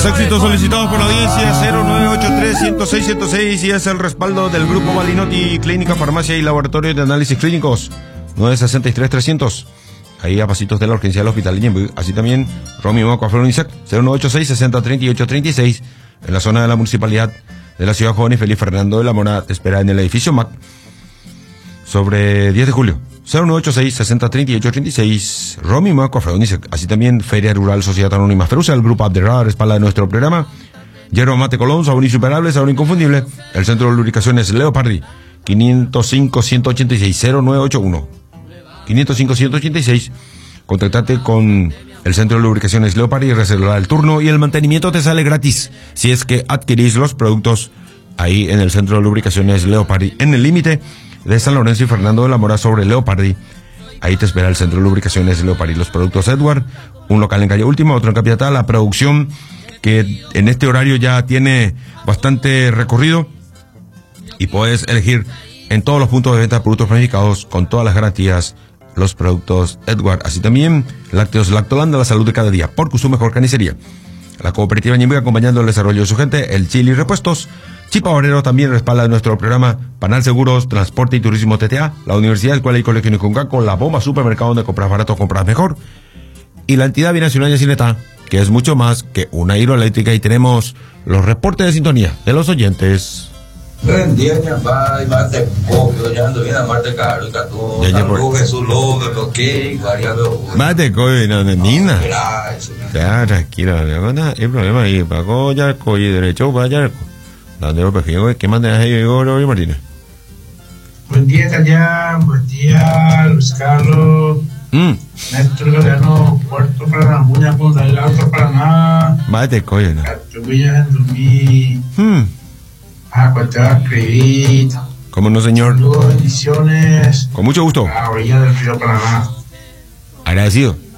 Los éxitos solicitados por la audiencia 0983-106-106 y es el respaldo del Grupo Balinotti, Clínica, Farmacia y Laboratorio de Análisis Clínicos 963-300. Ahí a pasitos de la urgencia del Hospital Ñemby. Así también Romy Moco Afronisac 0986-6038-36 en la zona de la Municipalidad de la Ciudad Joven y Feliz Fernando de la Mora te espera en el edificio MAC sobre 10 de julio. 0986-6038-36 Romy Moco Afronisac. Así también Feria Rural Sociedad Anónima Ferusa, el Grupo Abderrada respalda de nuestro programa. Yerba Mate Colón, sabor insuperable, sabor inconfundible. El Centro de Lubricaciones Leopardi 505-186-0981 505-186. Contactate con el Centro de Lubricaciones Leopardi y reservar el turno y el mantenimiento te sale gratis si es que adquirís los productos ahí en el Centro de Lubricaciones Leopardi, en el límite de San Lorenzo y Fernando de la Mora sobre Leopardi. Ahí te espera el Centro de Lubricaciones Leopardi. Los productos Edward, un local en calle Última, otro en Capiatá. La producción que en este horario ya tiene bastante recorrido y puedes elegir en todos los puntos de venta de productos planificados con todas las garantías los productos Edward. Así también Lácteos Lactolanda, la salud de cada día, porque su mejor carnicería. La cooperativa Ñemby acompañando el desarrollo de su gente. El Chile y Repuestos. Chipa Obrero también respalda nuestro programa. Panal Seguros, Transporte y Turismo TTA. La Universidad, Escuela y Colegio Nicungaco. La Bomba Supermercado, donde compras barato, compras mejor. Y la entidad binacional Yacineta, que es mucho más que una hidroeléctrica. Y tenemos los reportes de sintonía de los oyentes. Buen día, ñapá, y más te copio, ya ando bien a Marte Caro, y Cató, Salud, Jesús López, Bloque, variable. Mate, coy, no, Nina. Ya, tranquilo, el problema ahí, Paco, Yarco y derecho, para Yarco. ¿Dónde lo pequeño? ¿Qué mandas ahí, Igor Martínez? Buen día, Tallán, buen día, Luis Carlos. Néstor Galeano, Puerto Paraná, Punta del Alto Paraná. Mate, coy, no. Catubillas en Dumí. Pues te va a escribir. ¿Cómo no, señor? Saludos, bendiciones. Con mucho gusto. A la orilla del río Paraná. Agradecido.